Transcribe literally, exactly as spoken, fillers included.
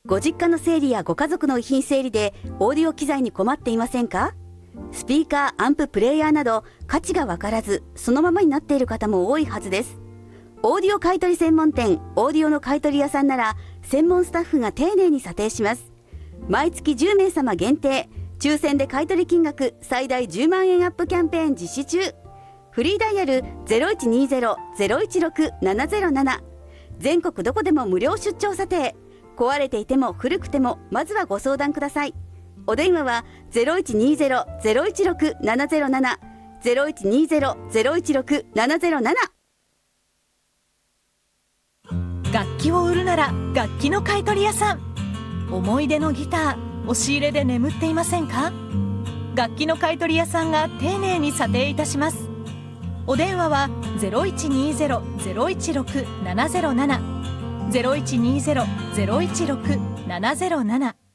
ご実家の整理やご家族の遺品整理でオーディオ機材に困っていませんか？スピーカー、アンプ、プレイヤーなど価値がわからずそのままになっている方も多いはずです。オーディオ買取専門店オーディオの買取屋さんなら専門スタッフが丁寧に査定します。毎月じゅうめいさま限定、抽選で買取金額最大じゅうまんえんアップキャンペーン実施中。フリーダイヤル ゼロいちにーゼロ ゼロいちろく ななゼロなな、 全国どこでも無料出張査定。壊れていても古くてもまずはご相談ください。お電話は ゼロいちにーゼロ ゼロいちろく ななゼロなな ゼロいちにーゼロ ゼロいちろく ななゼロなな。 楽器を売るなら楽器の買取屋さん。思い出のギター、押し入れで眠っていませんか？楽器の買取屋さんが丁寧に査定いたします。お電話は ゼロいちにーゼロ ゼロいちろく ななゼロなな ゼロいちにーゼロ ゼロいちろく ななゼロなな。